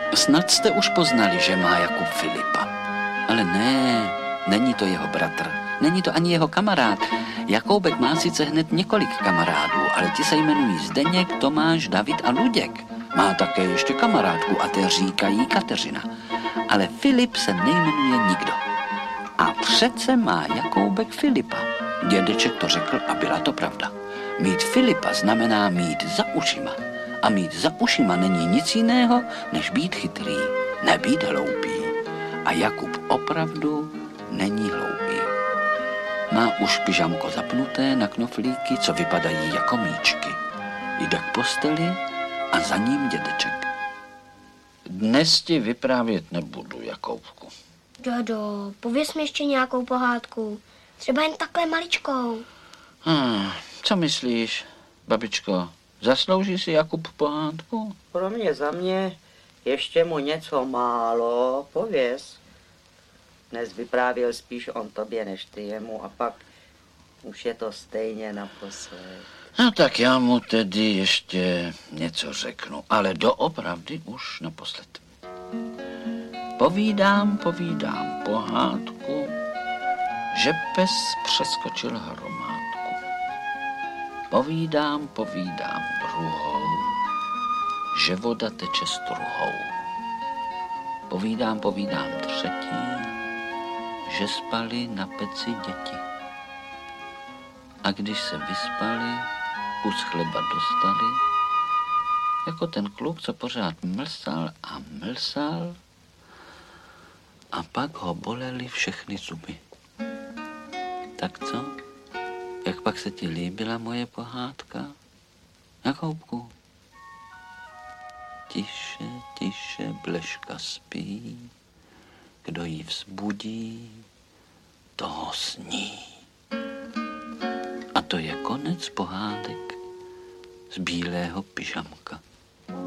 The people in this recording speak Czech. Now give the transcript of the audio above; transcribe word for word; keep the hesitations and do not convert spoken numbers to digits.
Snad jste už poznali, že má Jakub Filipa. Ale ne, není to jeho bratr, není to ani jeho kamarád. Jakoubek má sice hned několik kamarádů, ale ti se jmenují Zdeněk, Tomáš, David a Luděk. Má také ještě kamarádku a té říkají Kateřina. Ale Filip se nejmenuje nikdo. A přece má Jakoubek Filipa. Dědeček to řekl a byla to pravda. Mít Filipa znamená mít za ušima. A mít za ušima není nic jiného, než být chytrý, nebýt hloupý. A Jakub opravdu není hloupý. Má už pyžamko zapnuté na knoflíky, co vypadají jako míčky. Jde k posteli a za ním dědeček. Dnes ti vyprávět nebudu, Jakoubku. Dodo, pověz mi ještě nějakou pohádku. Třeba jen takhle maličkou. Hmm, co myslíš, babičko? Zaslouží si Jakub pohádku? Pro mě za mě ještě mu něco málo, pověz. Dnes vyprávěl spíš on tobě než ty jemu a pak už je to stejně naposled. No tak já mu tedy ještě něco řeknu, ale doopravdy už naposled. Povídám, povídám pohádku, že pes přeskočil hromádku. Povídám, povídám druhou, že voda teče struhou. Povídám, povídám třetí, že spali na peci děti. A když se vyspali, kus chleba dostali, jako ten kluk, co pořád mlsal a mlsal, a pak ho bolely všechny zuby. Tak co? Jak pak se ti líbila moje pohádka? Jakoubku? Tiše, tiše, Bleška spí, kdo ji vzbudí, toho sní. A to je konec pohádek z bílého pyžamka.